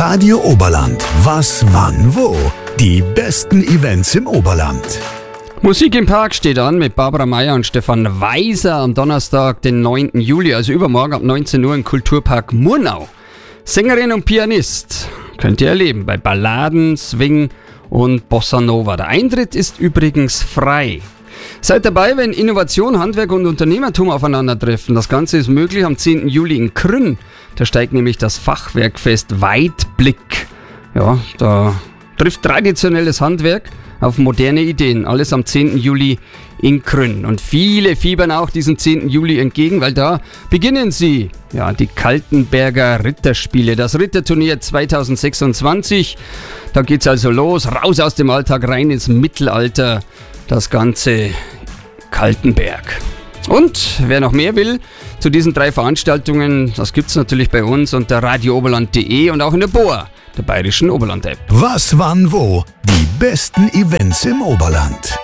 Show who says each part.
Speaker 1: Radio Oberland. Was, wann, wo? Die besten Events im Oberland.
Speaker 2: Musik im Park steht an mit Barbara Meyer und Stefan Weiser am Donnerstag, den 9. Juli, also übermorgen ab 19 Uhr im Kulturpark Murnau. Sängerin und Pianist könnt ihr erleben bei Balladen, Swing und Bossa Nova. Der Eintritt ist übrigens frei. Seid dabei, wenn Innovation, Handwerk und Unternehmertum aufeinandertreffen. Das Ganze ist möglich am 10. Juli in Krünn. Da steigt nämlich das Fachwerkfest Weitblick. Ja, da trifft traditionelles Handwerk auf moderne Ideen. Alles am 10. Juli in Krünn. Und viele fiebern auch diesen 10. Juli entgegen, weil da beginnen sie. Ja, die Kaltenberger Ritterspiele. Das Ritterturnier 2026. Da geht's also los. Raus aus dem Alltag, rein ins Mittelalter. Das ganze Kaltenberg. Und wer noch mehr will zu diesen 3 Veranstaltungen, das gibt's natürlich bei uns unter radiooberland.de und auch in der BOA, der Bayerischen Oberland-App.
Speaker 1: Was, wann, wo? Die besten Events im Oberland.